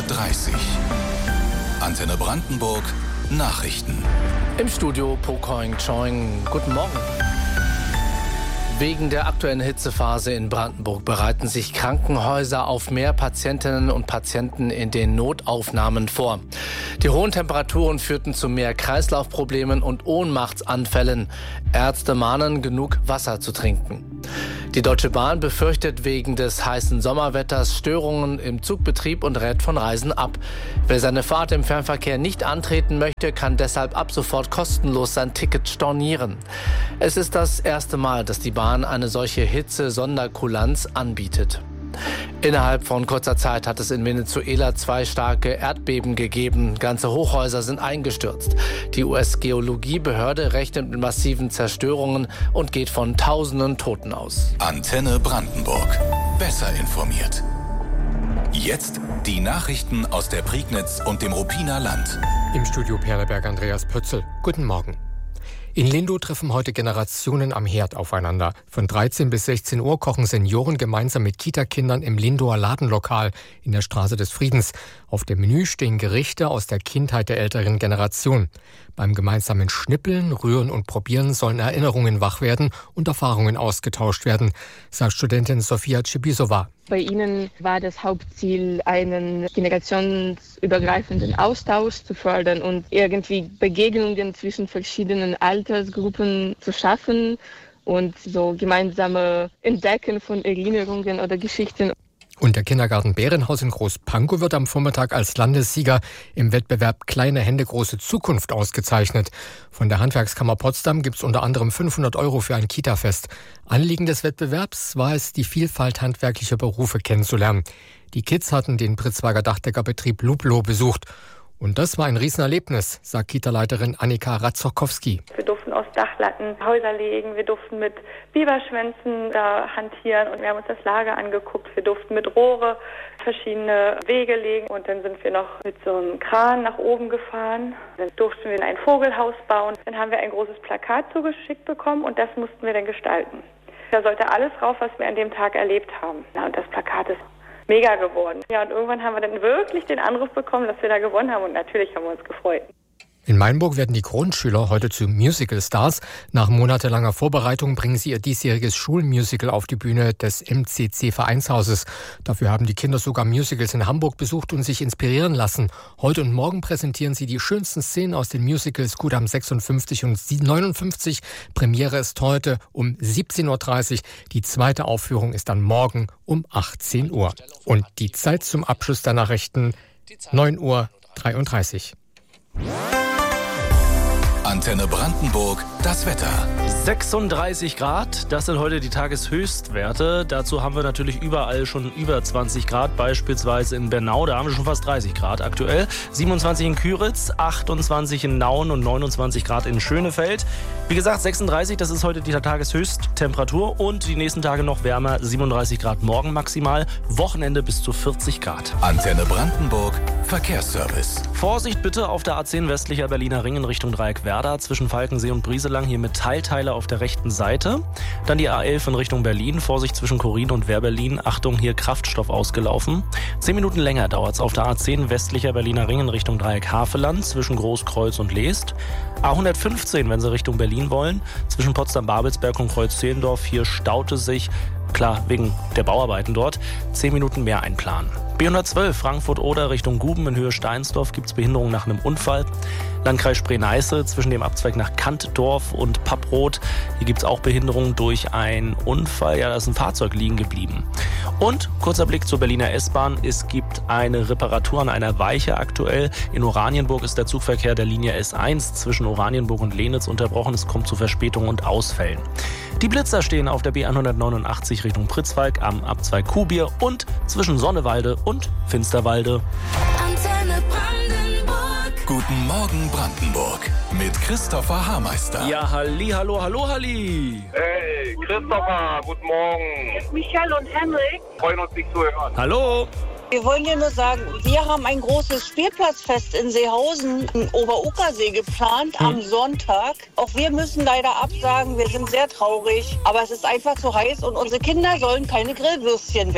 Antenne Brandenburg Nachrichten. Im Studio Pokoing Choing. Guten Morgen. Wegen der aktuellen Hitzephase in Brandenburg bereiten sich Krankenhäuser auf mehr Patientinnen und Patienten in den Notaufnahmen vor. Die hohen Temperaturen führten zu mehr Kreislaufproblemen und Ohnmachtsanfällen. Ärzte mahnen, genug Wasser zu trinken. Die Deutsche Bahn befürchtet wegen des heißen Sommerwetters Störungen im Zugbetrieb und rät von Reisen ab. Wer seine Fahrt im Fernverkehr nicht antreten möchte, kann deshalb ab sofort kostenlos sein Ticket stornieren. Es ist das erste Mal, dass die Bahn eine solche Hitze-Sonderkulanz anbietet. Innerhalb von kurzer Zeit hat es in Venezuela 2 starke Erdbeben gegeben. Ganze Hochhäuser sind eingestürzt. Die US-Geologiebehörde rechnet mit massiven Zerstörungen und geht von Tausenden Toten aus. Antenne Brandenburg. Besser informiert. Jetzt die Nachrichten aus der Prignitz und dem Ruppiner Land. Im Studio Perleberg Andreas Pötzl. Guten Morgen. In Lindow treffen heute Generationen am Herd aufeinander. Von 13 bis 16 Uhr kochen Senioren gemeinsam mit Kitakindern im Lindower Ladenlokal in der Straße des Friedens. Auf dem Menü stehen Gerichte aus der Kindheit der älteren Generation. Beim gemeinsamen Schnippeln, Rühren und Probieren sollen Erinnerungen wach werden und Erfahrungen ausgetauscht werden, sagt Studentin Sofia Cibisova. Bei ihnen war das Hauptziel, einen generationsübergreifenden Austausch zu fördern und irgendwie Begegnungen zwischen verschiedenen Altersgruppen zu schaffen und so gemeinsame Entdecken von Erinnerungen oder Geschichten. Und der Kindergarten Bärenhaus in Großpankow wird am Vormittag als Landessieger im Wettbewerb Kleine Hände, große Zukunft ausgezeichnet. Von der Handwerkskammer Potsdam gibt es unter anderem 500 € für ein Kita-Fest. Anliegen des Wettbewerbs war es, die Vielfalt handwerklicher Berufe kennenzulernen. Die Kids hatten den Pritzwager Dachdeckerbetrieb Lublo besucht. Und das war ein Riesenerlebnis, sagt Kita-Leiterin Annika Ratzokowski. Wir durften aus Dachlatten Häuser legen, wir durften mit Biberschwänzen da hantieren und wir haben uns das Lager angeguckt. Wir durften mit Rohre verschiedene Wege legen und dann sind wir noch mit so einem Kran nach oben gefahren. Dann durften wir ein Vogelhaus bauen. Dann haben wir ein großes Plakat zugeschickt bekommen und das mussten wir dann gestalten. Da sollte alles drauf, was wir an dem Tag erlebt haben. Ja, und das Plakat ist mega geworden. Ja, und irgendwann haben wir dann wirklich den Anruf bekommen, dass wir da gewonnen haben und natürlich haben wir uns gefreut. In Mainburg werden die Grundschüler heute zu Musical-Stars. Nach monatelanger Vorbereitung bringen sie ihr diesjähriges Schulmusical auf die Bühne des MCC-Vereinshauses. Dafür haben die Kinder sogar Musicals in Hamburg besucht und sich inspirieren lassen. Heute und morgen präsentieren sie die schönsten Szenen aus den Musicals Kudam 56 und 59. Premiere ist heute um 17.30 Uhr. Die zweite Aufführung ist dann morgen um 18 Uhr. Und die Zeit zum Abschluss der Nachrichten 9:33 Uhr. Antenne Brandenburg, das Wetter. 36 Grad, das sind heute die Tageshöchstwerte. Dazu haben wir natürlich überall schon über 20 Grad, beispielsweise in Bernau, da haben wir schon fast 30 Grad aktuell. 27 in Küritz, 28 in Nauen und 29 Grad in Schönefeld. Wie gesagt, 36, das ist heute die Tageshöchsttemperatur und die nächsten Tage noch wärmer, 37 Grad morgen maximal, Wochenende bis zu 40 Grad. Antenne Brandenburg, Verkehrsservice. Vorsicht bitte auf der A10 westlicher Berliner Ring in Richtung Dreieckwerder zwischen Falkensee und Brieselang, hier Metallteile auf der rechten Seite. Dann die A11 in Richtung Berlin, Vorsicht zwischen Korin und Wehrberlin, Achtung, hier Kraftstoff ausgelaufen. 10 Minuten länger dauert es auf der A10 westlicher Berliner Ring in Richtung Dreieck Haveland zwischen Großkreuz und Leest. A115, wenn Sie Richtung Berlin wollen, zwischen Potsdam-Babelsberg und Kreuz-Zehlendorf, hier staute sich, klar, wegen der Bauarbeiten dort, 10 Minuten mehr einplanen. B112 Frankfurt-Oder Richtung Guben in Höhe Steinsdorf gibt es Behinderung nach einem Unfall. Landkreis Spree-Neiße zwischen dem Abzweig nach Kantdorf und Papproth. Hier gibt es auch Behinderung durch einen Unfall. Ja, da ist ein Fahrzeug liegen geblieben. Und kurzer Blick zur Berliner S-Bahn. Es gibt eine Reparatur an einer Weiche aktuell. In Oranienburg ist der Zugverkehr der Linie S1 zwischen Oranienburg und Lenitz unterbrochen. Es kommt zu Verspätungen und Ausfällen. Die Blitzer stehen auf der B189 Richtung Pritzwalk am Abzweig Kuhbier und zwischen Sonnewalde und Finsterwalde. Antenne Brandenburg. Guten Morgen Brandenburg mit Christopher Haarmeister. Ja, hallo, halli. Hey, Christopher, guten Morgen. Michael und Henrik. Freuen uns, dich zu hören. Hallo. Wir wollen dir nur sagen, wir haben ein großes Spielplatzfest in Seehausen im Oberuckersee geplant am Sonntag. Auch wir müssen leider absagen, wir sind sehr traurig. Aber es ist einfach zu heiß und unsere Kinder sollen keine Grillwürstchen